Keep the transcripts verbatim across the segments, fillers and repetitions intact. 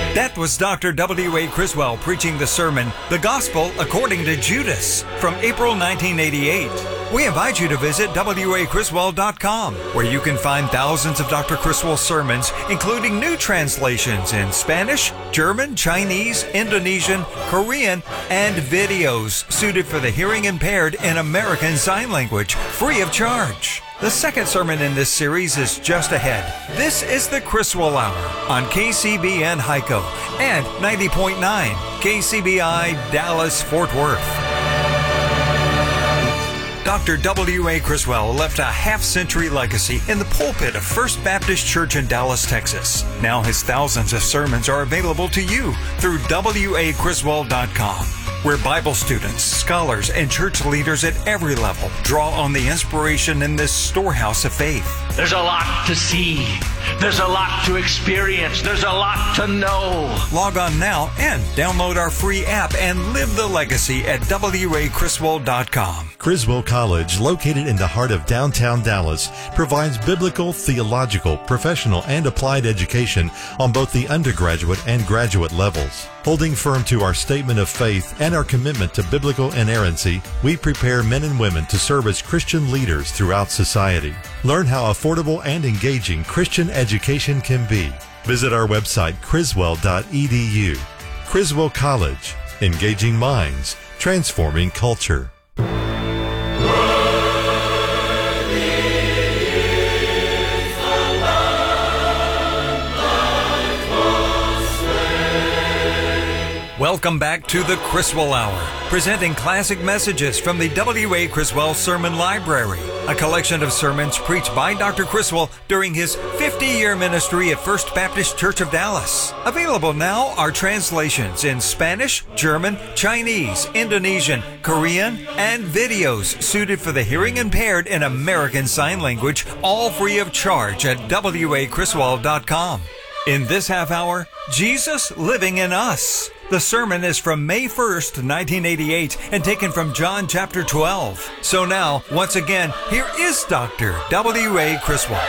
That was Doctor W A Criswell preaching the sermon, The Gospel According to Judas, from April nineteen eighty-eight. We invite you to visit W A Criswell dot com, where you can find thousands of Doctor Criswell sermons, including new translations in Spanish, German, Chinese, Indonesian, Korean, and videos suited for the hearing impaired in American Sign Language, free of charge. The second sermon in this series is just ahead. This is the Criswell Hour on K C B N Hico and ninety point nine K C B I Dallas Fort Worth. Doctor W A Criswell left a half-century legacy in the pulpit of First Baptist Church in Dallas, Texas. Now his thousands of sermons are available to you through W A Criswell dot com, where Bible students, scholars, and church leaders at every level draw on the inspiration in this storehouse of faith. There's a lot to see. There's a lot to experience. There's a lot to know. Log on now and download our free app and live the legacy at W A Criswell dot com. Criswell College, located in the heart of downtown Dallas, provides biblical, theological, professional, and applied education on both the undergraduate and graduate levels. Holding firm to our statement of faith and our commitment to biblical inerrancy, we prepare men and women to serve as Christian leaders throughout society. Learn how affordable and engaging Christian education can be. Visit our website, Criswell dot E D U. Criswell College, engaging minds, transforming culture. Welcome back to the Criswell Hour, presenting classic messages from the W A Criswell Sermon Library, a collection of sermons preached by Doctor Criswell during his fifty-year ministry at First Baptist Church of Dallas. Available now are translations in Spanish, German, Chinese, Indonesian, Korean, and videos suited for the hearing impaired in American Sign Language, all free of charge at W A Criswell dot com. In this half hour, Jesus Living in Us. The sermon is from May first, nineteen eighty-eight, and taken from John chapter twelve. So now, once again, here is Doctor W A Criswell.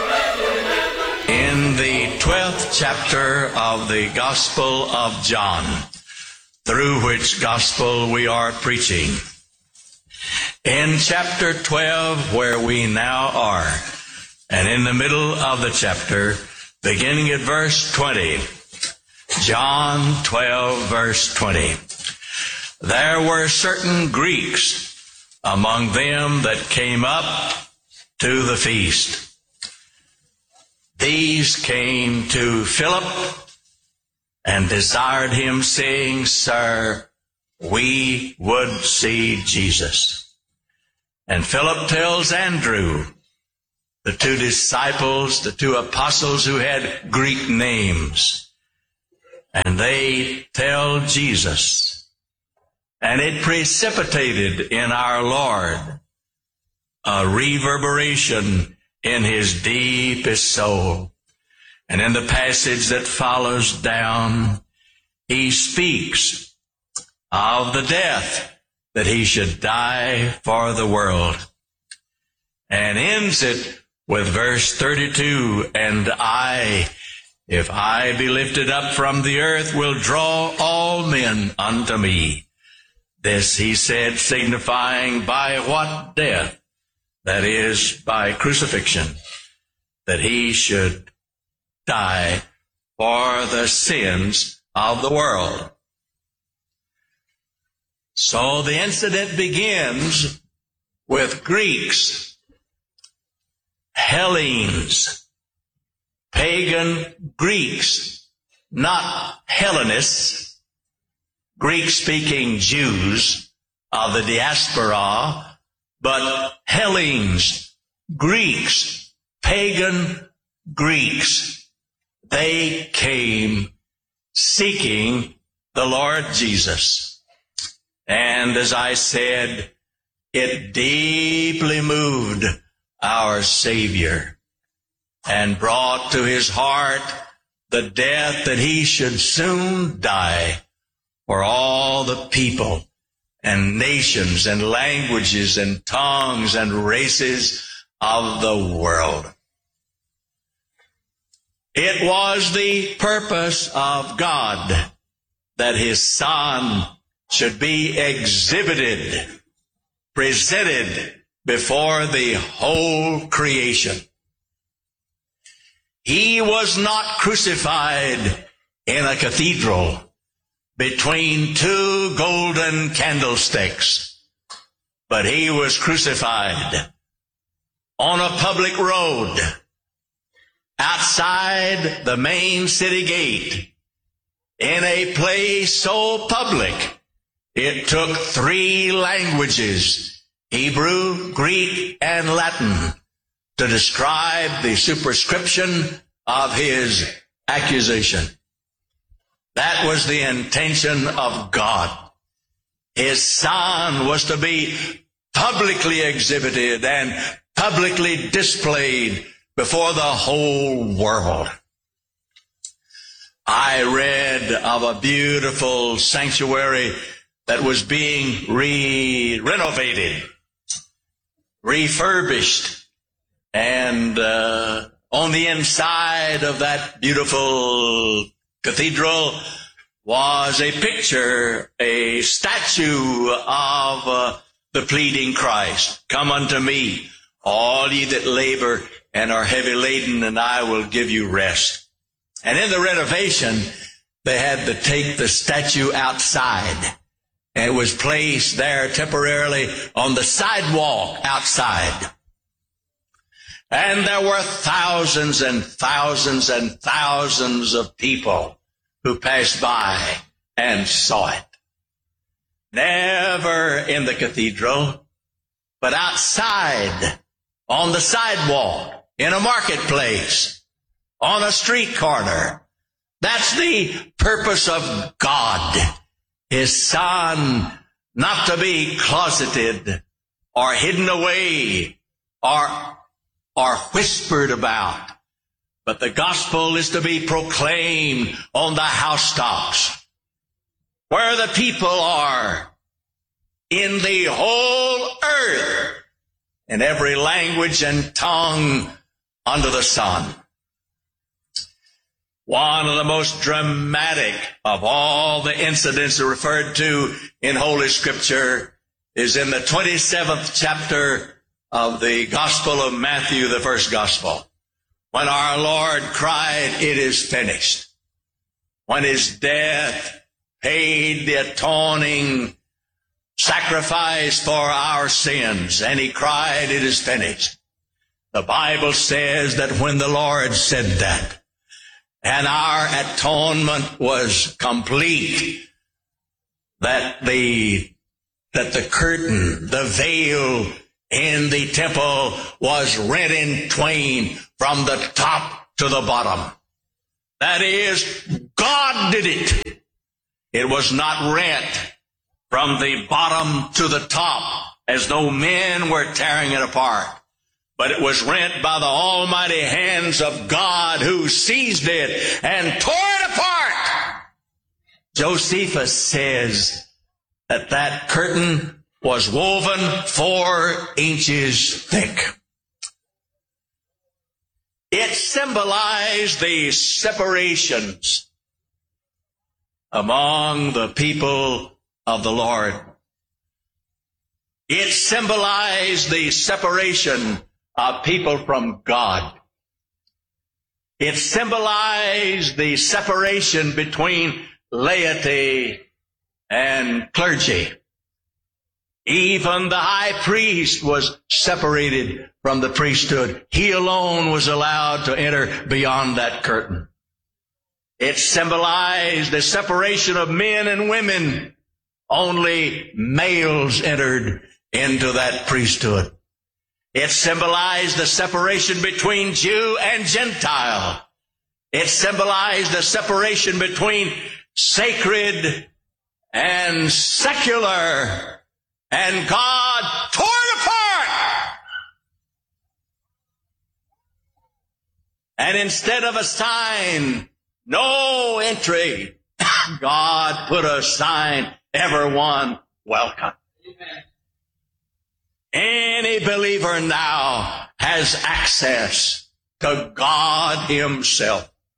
In the twelfth chapter of the Gospel of John, through which gospel we are preaching. In chapter twelve, where we now are, and in the middle of the chapter, beginning at verse twenty, John twelve, verse twenty. There were certain Greeks among them that came up to the feast. These came to Philip and desired him, saying, Sir, we would see Jesus. And Philip tells Andrew, the two disciples, the two apostles who had Greek names, and they tell Jesus. And it precipitated in our Lord a reverberation in his deepest soul. And in the passage that follows down, he speaks of the death that he should die for the world, and ends it with verse thirty-two, and I, if I be lifted up from the earth, will draw all men unto me. This he said, signifying by what death, that is, by crucifixion, that he should die for the sins of the world. So the incident begins with Greeks, Hellenes, pagan Greeks, not Hellenists, Greek-speaking Jews of the diaspora, but Hellenes, Greeks, pagan Greeks. They came seeking the Lord Jesus. And as I said, it deeply moved our Savior and brought to his heart the death that he should soon die for all the people and nations and languages and tongues and races of the world. It was the purpose of God that His Son should be exhibited, presented before the whole creation. He was not crucified in a cathedral between two golden candlesticks, but He was crucified on a public road outside the main city gate in a place so public it took three languages, Hebrew, Greek, and Latin, to describe the superscription of His accusation. That was the intention of God. His Son was to be publicly exhibited and publicly displayed before the whole world. I read of a beautiful sanctuary that was being re- renovated, refurbished, and uh, on the inside of that beautiful cathedral was a picture, a statue of uh, the pleading Christ. Come unto me, all ye that labor and are heavy laden, and I will give you rest. And in the renovation, they had to take the statue outside. And it was placed there temporarily on the sidewalk outside. And there were thousands and thousands and thousands of people who passed by and saw it. Never in the cathedral, but outside, on the sidewalk, in a marketplace, on a street corner. That's the purpose of God. His Son not to be closeted or hidden away or, or whispered about, but the gospel is to be proclaimed on the housetops, where the people are, in the whole earth, in every language and tongue under the sun. One of the most dramatic of all the incidents referred to in Holy Scripture is in the twenty-seventh chapter of the Gospel of Matthew, the first Gospel, when our Lord cried, "It is finished." When His death paid the atoning sacrifice for our sins, and He cried, "It is finished." The Bible says that when the Lord said that, and our atonement was complete, that the, that the curtain, the veil in the temple was rent in twain from the top to the bottom. That is, God did it. It was not rent from the bottom to the top, as though men were tearing it apart. But it was rent by the almighty hands of God, who seized it and tore it apart. Josephus says that that curtain was woven four inches thick. It symbolized the separations among the people of the Lord. It symbolized the separation of people from God. It symbolized the separation between laity and clergy. Even the high priest was separated from the priesthood. He alone was allowed to enter beyond that curtain. It symbolized the separation of men and women. Only males entered into that priesthood. It symbolized the separation between Jew and Gentile. It symbolized the separation between sacred and secular. And God tore it apart. And instead of a sign, no entry, God put a sign, everyone welcome. Amen. Any believer now has access to God Himself.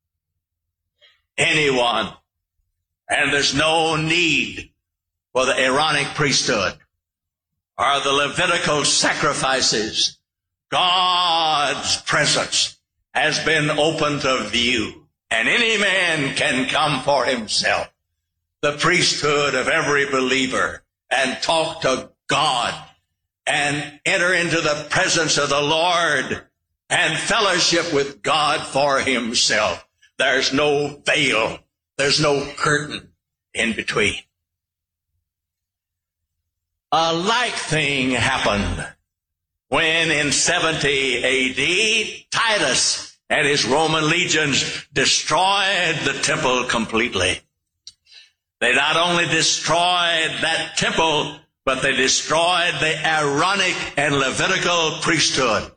anyone. And there's no need for the Aaronic priesthood or the Levitical sacrifices. God's presence has been open to view, and any man can come for himself, the priesthood of every believer, and talk to God and enter into the presence of the Lord and fellowship with God for himself. There's no veil. There's no curtain in between. A like thing happened when in seventy A D, Titus and his Roman legions destroyed the temple completely. They not only destroyed that temple, but they destroyed the Aaronic and Levitical priesthood.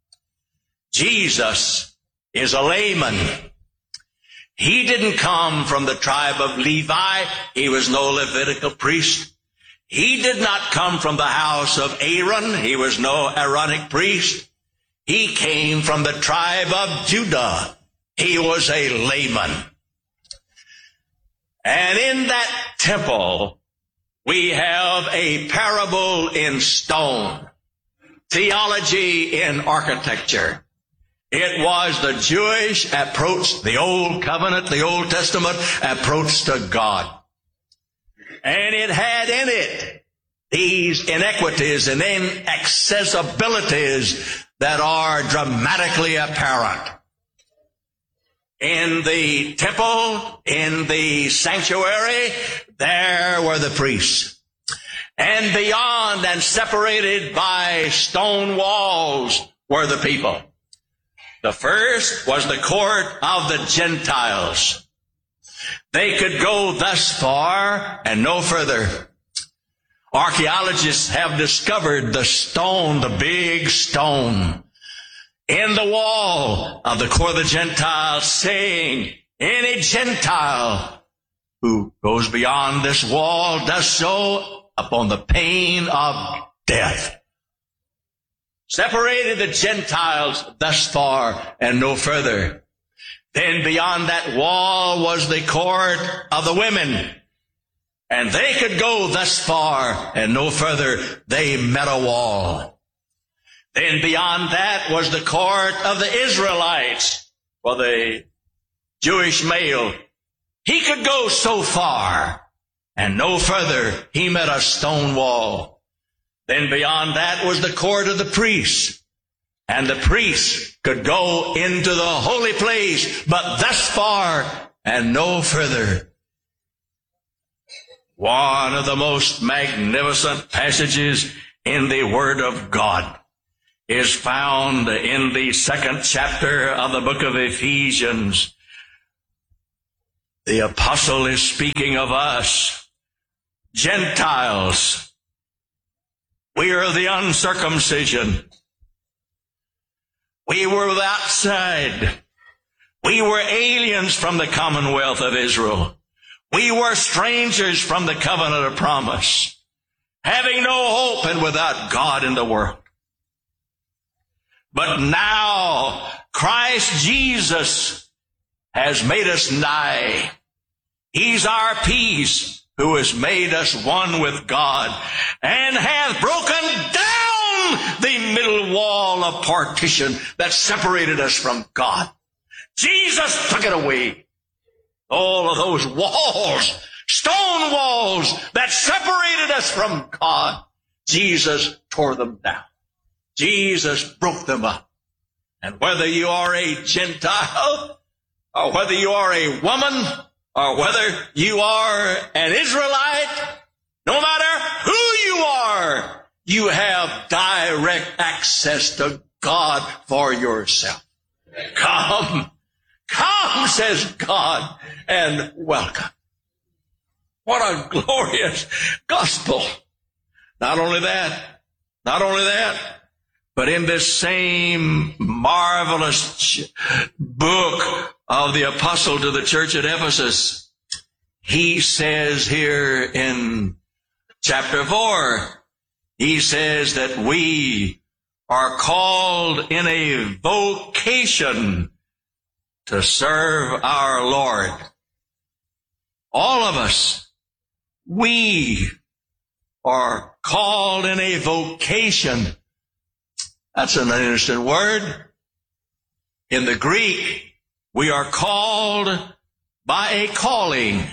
Jesus is a layman. He didn't come from the tribe of Levi. He was no Levitical priest. He did not come from the house of Aaron. He was no Aaronic priest. He came from the tribe of Judah. He was a layman. And in that temple, we have a parable in stone, theology in architecture. It was the Jewish approach, the Old Covenant, the Old Testament approach to God. And it had in it these inequities and inaccessibilities that are dramatically apparent. In the temple, in the sanctuary, there were the priests. And beyond and separated by stone walls were the people. The first was the court of the Gentiles. They could go thus far and no further. Archaeologists have discovered the stone, the big stone, in the wall of the court of the Gentiles, saying, any Gentile who goes beyond this wall does so upon the pain of death. Separated the Gentiles thus far and no further. Then beyond that wall was the court of the women. And they could go thus far and no further. They met a wall. Then beyond that was the court of the Israelites, for the Jewish male. He could go so far and no further. He met a stone wall. Then beyond that was the court of the priests. And the priests could go into the holy place, but thus far and no further. One of the most magnificent passages in the Word of God is found in the second chapter of the book of Ephesians. The apostle is speaking of us, Gentiles. We are the uncircumcision. We were outside. We were aliens from the commonwealth of Israel. We were strangers from the covenant of promise, having no hope and without God in the world. But now Christ Jesus has made us nigh. He's our peace, who has made us one with God and hath broken down the middle wall of partition that separated us from God. Jesus took it away. All of those walls, stone walls that separated us from God, Jesus tore them down. Jesus broke them up. And whether you are a Gentile, or whether you are a woman, or whether you are an Israelite, no matter who you are, you have direct access to God for yourself. Come, come, says God, and welcome. What a glorious gospel. Not only that, not only that, but in this same marvelous book of the apostle to the church at Ephesus, he says here in chapter four, he says that we are called in a vocation to serve our Lord. all of us, we are called in a vocation. That's an interesting word. In the Greek, we are called by a calling.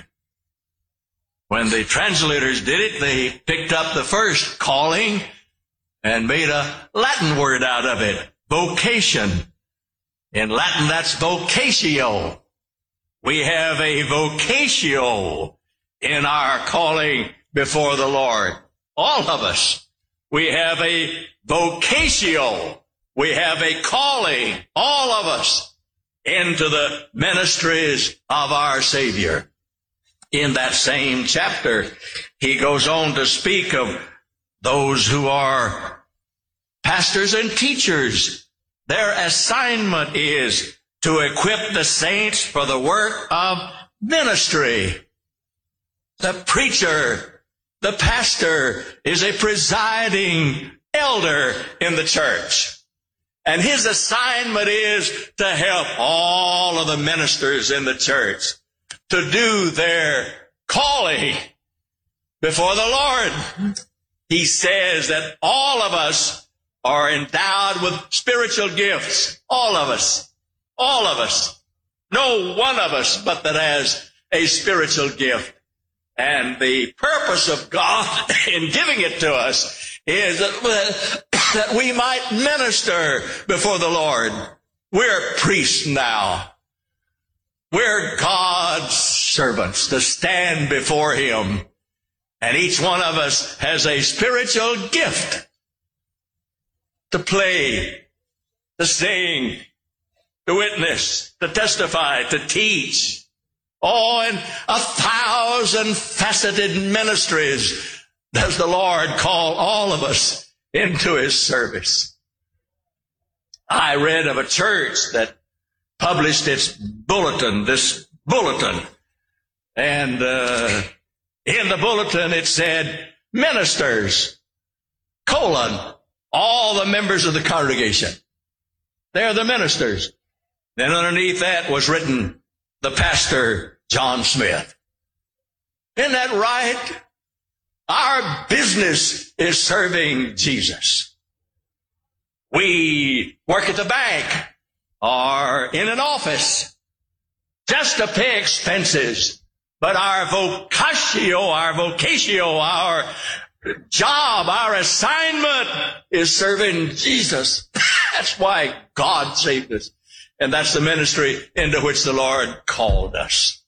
When the translators did it, they picked up the first calling and made a Latin word out of it, vocation. In Latin, that's vocatio. We have a vocatio in our calling before the Lord. All of us. We have a vocatio. We have a calling, all of us, into the ministries of our Savior. In that same chapter, he goes on to speak of those who are pastors and teachers. Their assignment is to equip the saints for the work of ministry. The preacher, the pastor, is a presiding elder in the church. And his assignment is to help all of the ministers in the church to do their calling before the Lord. He says that all of us are endowed with spiritual gifts. All of us. All of us. No one of us but that has a spiritual gift. And the purpose of God in giving it to us is that, that we might minister before the Lord. We're priests now. We're God's servants to stand before Him. And each one of us has a spiritual gift to play, to sing, to witness, to testify, to teach. Oh, and a thousand faceted ministries does the Lord call all of us into His service. I read of a church that published its bulletin, this bulletin. And uh, in the bulletin it said, ministers, colon, all the members of the congregation. They're the ministers. Then underneath that was written, the pastor, John Smith. Isn't that right? Our business is serving Jesus. We work at the bank or in an office just to pay expenses. But our vocatio, our vocatio, our job, our assignment is serving Jesus. That's why God saved us. And that's the ministry into which the Lord called us.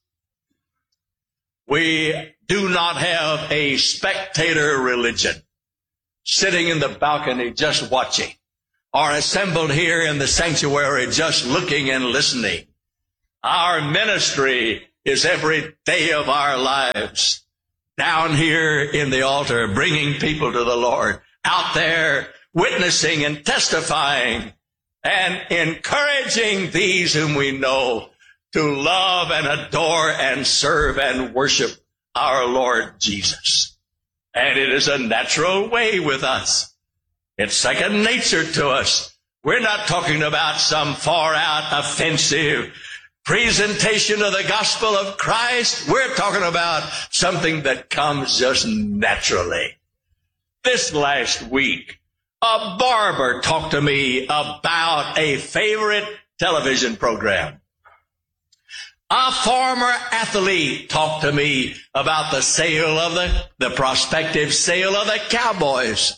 We do not have a spectator religion, sitting in the balcony just watching, or assembled here in the sanctuary just looking and listening. Our ministry is every day of our lives, down here in the altar, bringing people to the Lord, out there witnessing and testifying, and encouraging these whom we know to love and adore and serve and worship our Lord Jesus. And it is a natural way with us. It's second nature to us. We're not talking about some far out offensive presentation of the gospel of Christ. We're talking about something that comes just naturally. This last week, a barber talked to me about a favorite television program. A former athlete talked to me about the sale of the, the prospective sale of the Cowboys.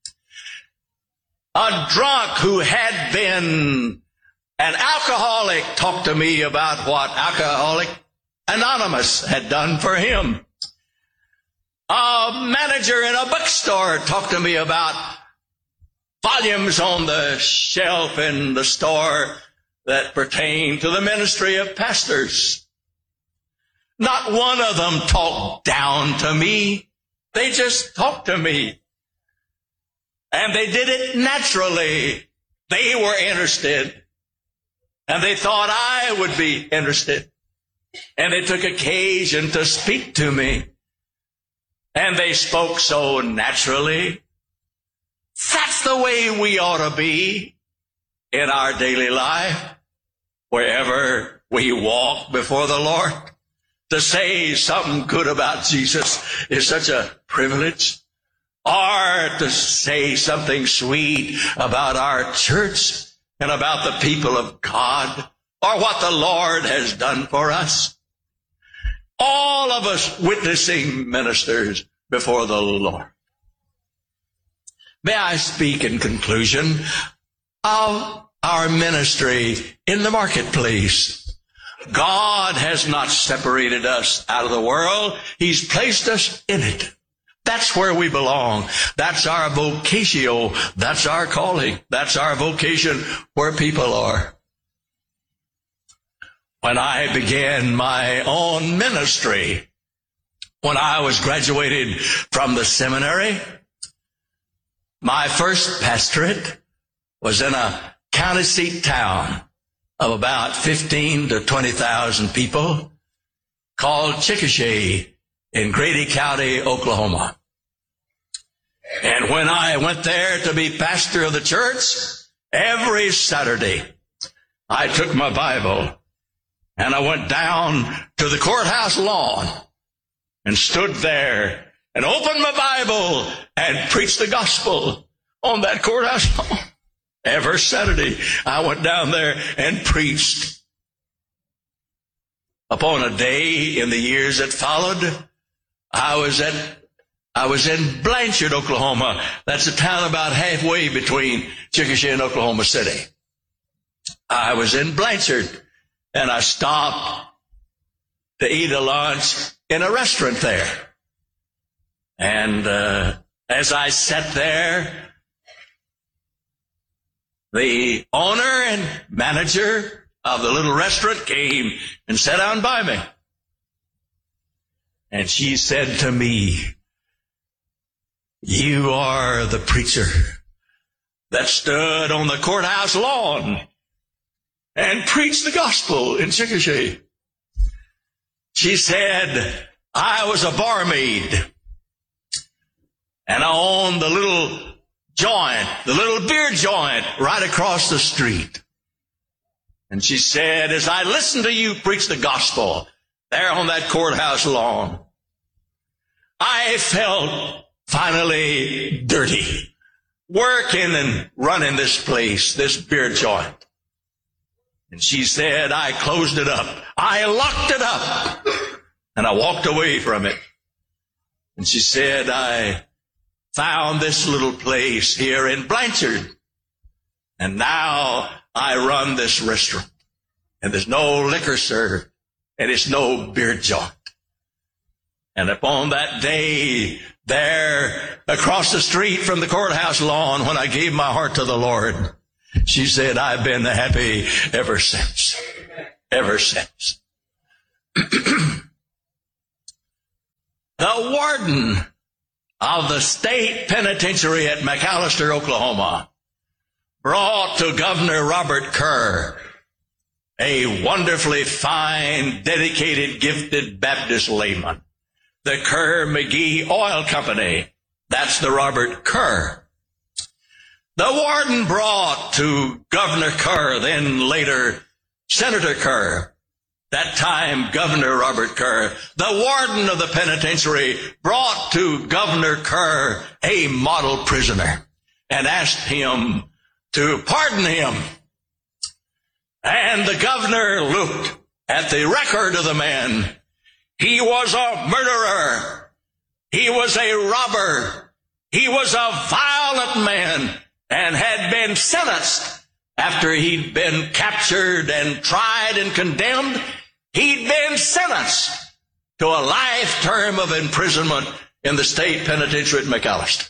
A drunk who had been an alcoholic talked to me about what Alcoholic Anonymous had done for him. A manager in a bookstore talked to me about volumes on the shelf in the store that pertain to the ministry of pastors. Not one of them talked down to me. They just talked to me. And they did it naturally. They were interested. And they thought I would be interested. And they took occasion to speak to me. And they spoke so naturally. That's the way we ought to be in our daily life, wherever we walk before the Lord, to say something good about Jesus is such a privilege, or to say something sweet about our church and about the people of God, or what the Lord has done for us. All of us witnessing ministers before the Lord. May I speak in conclusion of our ministry in the marketplace. God has not separated us out of the world. He's placed us in it. That's where we belong. That's our vocatio. That's our calling. That's our vocation where people are. When I began my own ministry, when I was graduated from the seminary, my first pastorate was in a county seat town of about fifteen to twenty thousand people called Chickasha in Grady County, Oklahoma. And when I went there to be pastor of the church, every Saturday I took my Bible and I went down to the courthouse lawn and stood there and opened my Bible and preached the gospel on that courthouse lawn. Every Saturday, I went down there and preached. Upon a day in the years that followed, I was at, I was in Blanchard, Oklahoma. That's a town about halfway between Chickasha and Oklahoma City. I was in Blanchard, and I stopped to eat a lunch in a restaurant there. And uh, as I sat there, the owner and manager of the little restaurant came and sat down by me. And she said to me, "You are the preacher that stood on the courthouse lawn and preached the gospel in Chickasha." She said, "I was a barmaid, and I owned the little joint, the little beer joint right across the street." And she said, "As I listened to you preach the gospel there on that courthouse lawn, I felt finally dirty working and running this place, this beer joint." And she said, "I closed it up. I locked it up. And I walked away from it." And she said, "I found this little place here in Blanchard. And now I run this restaurant. And there's no liquor served. And it's no beer joint." And upon that day, there across the street from the courthouse lawn, when I gave my heart to the Lord, she said, "I've been happy ever since." Ever since. The warden of the state penitentiary at McAlester, Oklahoma, brought to Governor Robert Kerr a wonderfully fine, dedicated, gifted Baptist layman. The Kerr-McGee Oil Company. That's the Robert Kerr. The warden brought to Governor Kerr, then later Senator Kerr, that time Governor Robert Kerr, the warden of the penitentiary brought to Governor Kerr a model prisoner and asked him to pardon him. And the governor looked at the record of the man. He was a murderer. He was a robber. He was a violent man and had been sentenced after he'd been captured and tried and condemned. He'd been sentenced to a life term of imprisonment in the state penitentiary at McAlester.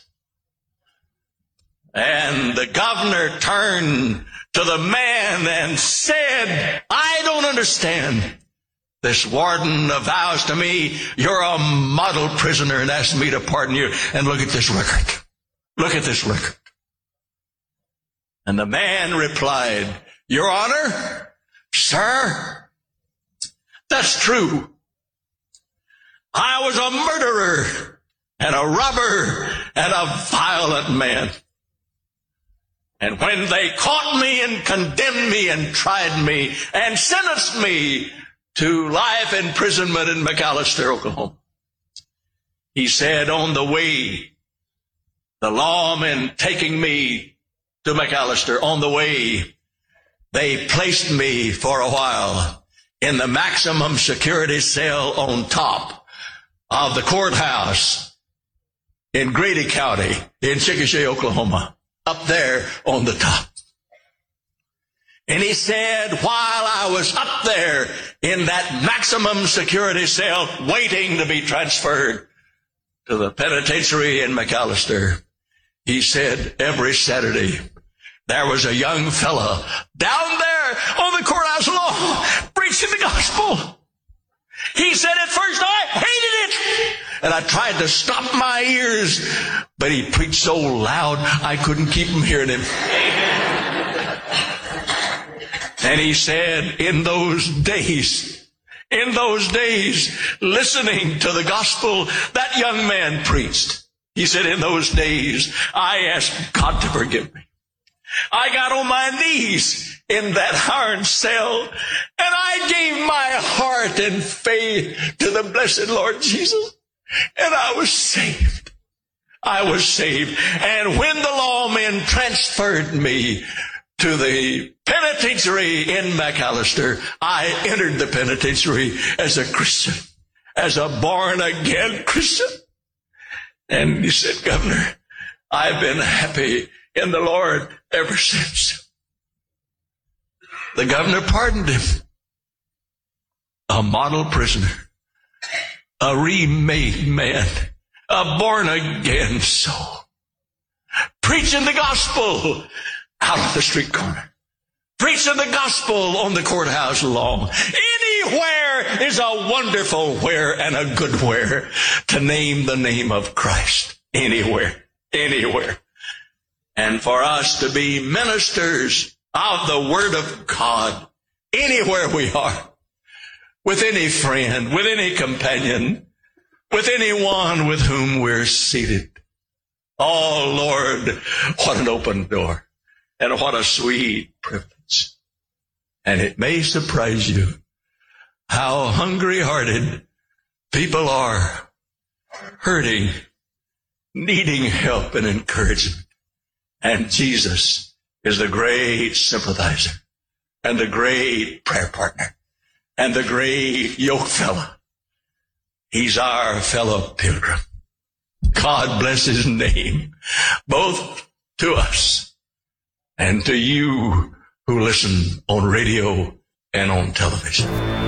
And the governor turned to the man and said, "I don't understand. This warden avows to me you're a model prisoner and asks me to pardon you. And look at this record. Look at this record." And the man replied, "Your Honor, sir, that's true. I was a murderer and a robber and a violent man. And when they caught me and condemned me and tried me and sentenced me to life imprisonment in McAlester, Oklahoma. He said, on the way, the lawmen taking me to McAlester, on the way, they placed me for a while in the maximum security cell on top of the courthouse in Grady County in Chickasha, Oklahoma, up there on the top. And he said, while I was up there in that maximum security cell waiting to be transferred to the penitentiary in McAlester, he said, every Saturday there was a young fella down there on the courthouse lawn preaching the gospel. He said, at first I hated it, and I tried to stop my ears, but he preached so loud I couldn't keep from hearing him. And he said, in those days, in those days, listening to the gospel that young man preached, he said, in those days, I asked God to forgive me. I got on my knees in that iron cell, and I gave my heart and faith to the blessed Lord Jesus, and I was saved. I was saved. And when the lawmen transferred me to the penitentiary in McAlester, I entered the penitentiary as a Christian, as a born-again Christian. And he said, Governor, I've been happy in the Lord ever since. The governor pardoned him. A model prisoner, a remade man, a born-again soul, preaching the gospel out of the street corner, preaching the gospel on the courthouse lawn. Anywhere is a wonderful where and a good where to name the name of Christ. Anywhere, anywhere. And for us to be ministers of the Word of God anywhere we are, with any friend, with any companion, with anyone with whom we're seated. Oh, Lord, what an open door. And what a sweet privilege. And it may surprise you how hungry-hearted people are, hurting, needing help and encouragement. And Jesus is the great sympathizer and the great prayer partner and the great yoke fellow. He's our fellow pilgrim. God bless his name, both to us and to you who listen on radio and on television.